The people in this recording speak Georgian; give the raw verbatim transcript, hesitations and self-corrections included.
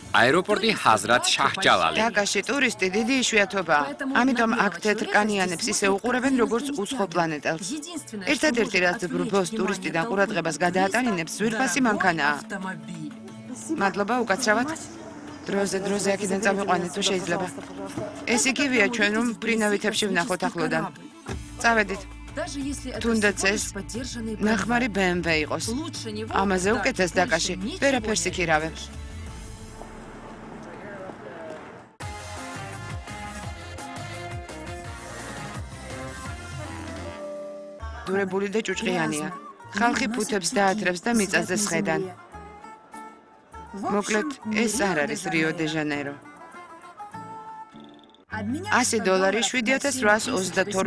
აეროპორტი ჰაზრათ შაჰჯალალი. დაკაში ტურისტი დიდი იშვიათობაა. ამიტომ აქ თეთრკანიანებს ისე უყურებენ, როგორც უცხო პლანეტელს. ერთადერთი რაც ბრბოს ტურისტიდან ყურადღებას გადაატანინებს, ძვირფასი მანქანაა. მადლობა უკაცრავად. დროზე დროზე აქედან წავიყვანეთ თუ შეიძლება. ეს იგივეა ჩვენ რომ ფრინავითებში ვნახოთ ახლოდან. წავედით. თუნდაც ეს ნახმარი ბე ემ ვე იყოს. ამაზე უკეთეს დაკაში ვერაფერს იქირავებ. დურებული და ჭუჭყიანია. ხალხი ფუთებს დაათრებს და მიწაზე სხედან. მოკლედ, ეს არ არის რიო დე ჟანეირო. ასი დოლარი შვიდი ათას რვაას ოცდათორ